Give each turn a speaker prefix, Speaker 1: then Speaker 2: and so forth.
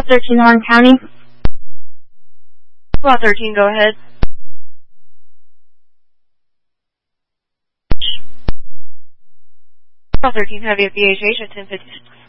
Speaker 1: 13 Orange County.
Speaker 2: Well, 13, go ahead. Well, 13, heavy at BHH at 1056.